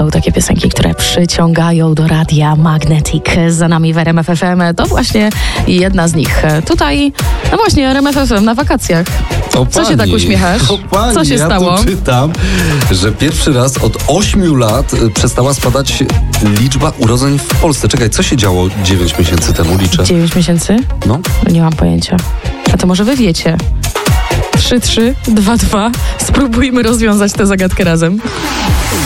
Są takie piosenki, które przyciągają do radia Magnetic. Za nami w RMF FM to właśnie jedna z nich. Tutaj, no właśnie, RMF FM na wakacjach. Co się tak uśmiechasz? Co się stało? Ja tu czytam, że pierwszy raz od 8 lat przestała spadać liczba urodzeń w Polsce. Czekaj, co się działo 9 miesięcy temu, liczę? 9 miesięcy? No. Nie mam pojęcia. A to może wy wiecie. 3-3-2-2. Spróbujmy rozwiązać tę zagadkę razem.